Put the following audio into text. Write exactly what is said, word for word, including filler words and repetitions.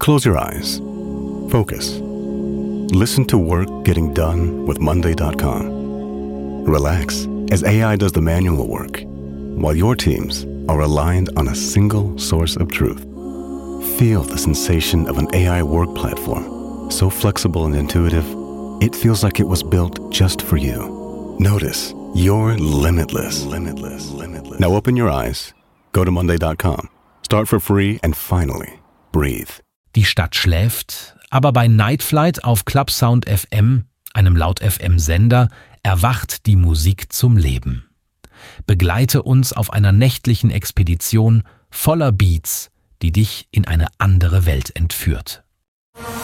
Close your eyes. Focus. Listen to work getting done with Monday dot com. Relax as A I does the manual work, while your teams are aligned on a single source of truth. Feel the sensation of an A I work platform, so flexible and intuitive, it feels like it was built just for you. Notice you're limitless. Limitless. Limitless. Now open your eyes, go to Monday dot com, start for free and finally breathe. Die Stadt schläft, aber bei Night Flight auf Clubsound F M, einem Laut-F M-Sender, erwacht die Musik zum Leben. Begleite uns auf einer nächtlichen Expedition voller Beats, die dich in eine andere Welt entführt.